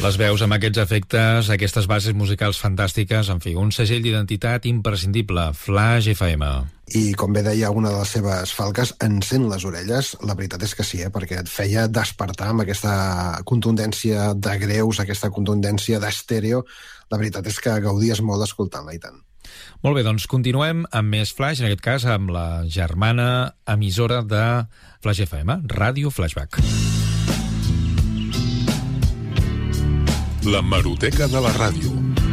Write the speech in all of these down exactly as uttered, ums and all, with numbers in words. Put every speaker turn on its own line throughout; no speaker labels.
Les veus amb aquests efectes, aquestes bases musicals fantàstiques, en fi, un segell d'identitat imprescindible, Flaix F M.
I com bé deia una de les seves falques, encén les orelles, la veritat és que sí, eh? Perquè et feia despertar amb aquesta contundència de greus, aquesta contundència d'estèreo. La veritat és que gaudies molt escoltant-la, i tant.
Molt bé, doncs continuem amb més Flaix, en aquest cas amb la germana emissora de Flaix F M, Ràdio Flashback.
La Hemeroteca de la ràdio.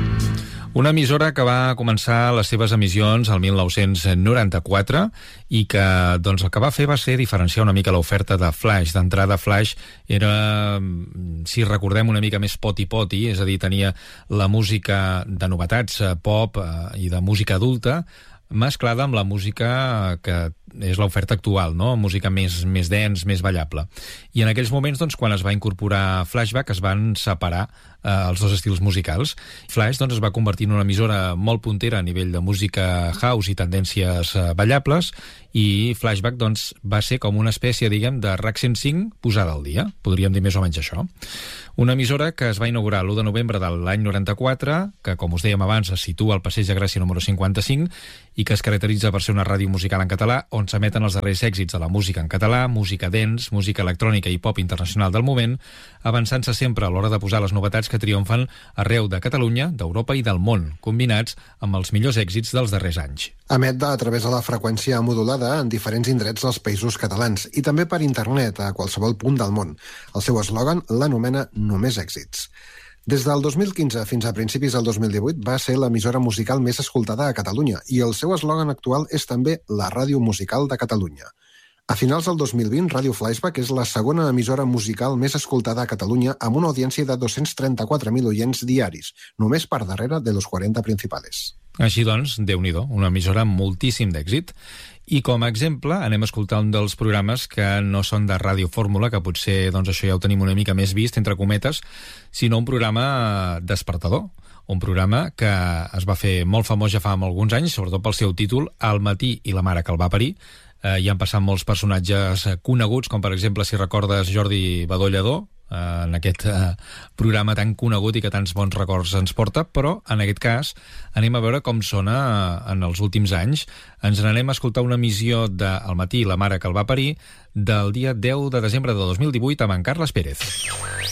Una emissora que va començar les seves emissions el mil nou-cents noranta-quatre i que doncs, el que va fer va ser diferenciar una mica l'oferta de Flaix. D'entrada, Flaix era, si recordem, una mica més poti-poti, és a dir, tenia la música de novetats pop i de música adulta, mesclada amb la música que és l'oferta actual, no? Música més, més dens, més ballable. I en aquells moments, doncs, quan es va incorporar Flashback, es van separar eh, els dos estils musicals. Flaix doncs, es va convertir en una emissora molt puntera a nivell de música house i tendències eh, ballables, i Flashback doncs, va ser com una espècie, diguem, de RAC cent cinc posada al dia, podríem dir més o menys això. Una emissora que es va inaugurar l'u de novembre de l'any noranta-quatre, que, com us dèiem abans, es situa al Passeig de Gràcia número cinquanta-cinc i que es caracteritza per ser una ràdio musical en català on s'emeten els darrers èxits de la música en català, música dance, música electrònica i pop internacional del moment, avançant-se sempre a l'hora de posar les novetats que triomfen arreu de Catalunya, d'Europa i del món, combinats amb els millors èxits dels darrers anys.
Emet a través de la freqüència modulada en diferents indrets dels països catalans i també per internet a qualsevol punt del món. El seu eslògan l'anomena Només èxits. Des del dos mil quinze fins a principis del dos mil divuit va ser l'emissora musical més escoltada a Catalunya i el seu eslògan actual és també la ràdio musical de Catalunya. A finals del dos mil vint, Ràdio Flashback és la segona emissora musical més escoltada a Catalunya amb una audiència de dos-cents trenta-quatre mil oients diaris, només per darrere de los quaranta principales.
Així doncs, Déu-n'hi-do, una emissora amb moltíssim d'èxit. I com a exemple anem a escoltar un dels programes que no són de Ràdio Fórmula, que potser doncs, això ja ho tenim una mica més vist, entre cometes, sinó un programa despertador. Un programa que es va fer molt famós ja fa alguns anys, sobretot pel seu títol, Al matí i la mare que el va parir. Eh, hi han passat molts personatges coneguts, com per exemple, si recordes, Jordi Badó-Lledó, eh, en aquest eh, programa tan conegut i que tants bons records ens porta, però en aquest cas anem a veure com sona eh, en els últims anys. Ens n'anem a escoltar una emissió de Al matí i la mare que el va parir del dia deu de desembre de dos mil divuit amb en Carles Pérez.